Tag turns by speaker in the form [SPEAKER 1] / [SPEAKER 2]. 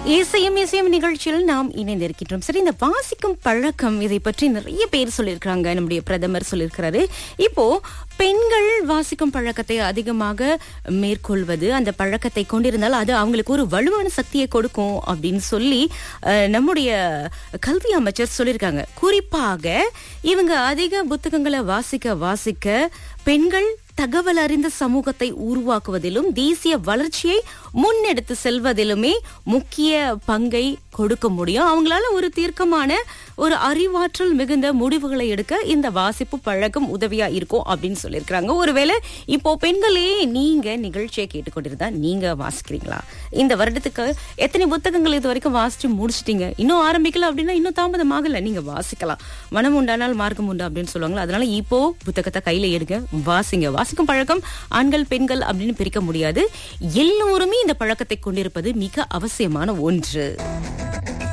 [SPEAKER 1] இசையும் இசையும் நிகழ்ச்சியில் நாம் இணைந்திருக்கின்றோம். சரி, இந்த வாசிக்கும் பழக்கம் இதை பற்றி நிறைய பேர் சொல்லியிருக்கிறாங்க. நம்முடைய பிரதமர் சொல்லியிருக்கிறாரு. இப்போ பெண்கள் வாசிக்கும் பழக்கத்தை அதிகமாக மேற்கொள்வது, அந்த பழக்கத்தை கொண்டிருந்தால் அது அவங்களுக்கு ஒரு வலுவான சக்தியை கொடுக்கும் அப்படின்னு சொல்லி நம்முடைய கல்வி அமைச்சர் சொல்லியிருக்காங்க. குறிப்பாக இவங்க அதிக புத்தகங்களை வாசிக்க பெண்கள் தகவல் அறிந்த சமூகத்தை உருவாக்குவதிலும் தேசிய வளர்ச்சியை முன்னெடுத்து செல்வதிலுமே முக்கிய பங்கை கொடுக்க முடியும். அவங்களால ஒரு தீர்க்கமான ஒரு அறிவாற்றல் மிகுந்த முடிவுகளை எடுக்க இந்த வாசிப்பு பழக்கம் உதவியா இருக்கும் அப்படின்னு சொல்லியிருக்கிறாங்க. ஒருவேளை இப்போ பெண்களே நீங்க நிகழ்ச்சியை கேட்டுக்கொண்டிருந்தா நீங்க வாசிக்கிறீங்களா? இந்த வருடத்துக்கு எத்தனை புத்தகங்கள் இது வரைக்கும் வாசிச்சு முடிச்சிட்டீங்க? இன்னும் ஆரம்பிக்கல அப்படின்னா இன்னும் தாமதமாகல, நீங்க வாசிக்கலாம். மனம் உண்டானால் மார்க்கம் உண்டு அப்படின்னு சொல்லுவாங்களா. அதனால இப்போ புத்தகத்தை கையில எடுங்க, வாசிங்க. வாசிக்கும் பழக்கம் ஆண்கள் பெண்கள் அப்படின்னு பிரிக்க முடியாது. எல்லோருமே இந்த பழக்கத்தை கொண்டிருப்பது மிக அவசியமான ஒன்று.